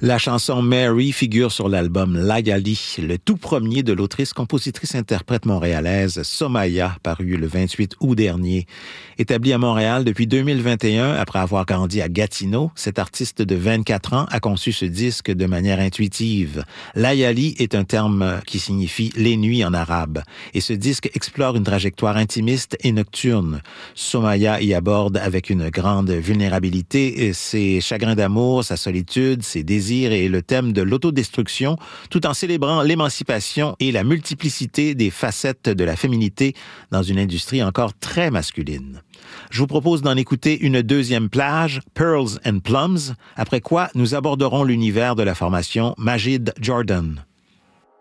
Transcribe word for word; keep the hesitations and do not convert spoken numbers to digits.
La chanson Mary figure sur l'album Layali, le tout premier de l'autrice-compositrice-interprète montréalaise Somaya, paru le vingt-huit août dernier. Établie à Montréal depuis deux mille vingt et un, après avoir grandi à Gatineau, cette artiste de vingt-quatre ans a conçu ce disque de manière intuitive. Layali est un terme qui signifie « les nuits » en arabe, et ce disque explore une trajectoire intimiste et nocturne. Somaya y aborde avec une grande vulnérabilité ses chagrins d'amour, sa solitude, ses désirs et le thème de l'autodestruction, tout en célébrant l'émancipation et la multiplicité des facettes de la féminité dans une industrie encore très masculine. Je vous propose d'en écouter une deuxième plage, Pearls and Plums, après quoi nous aborderons l'univers de la formation Majid Jordan.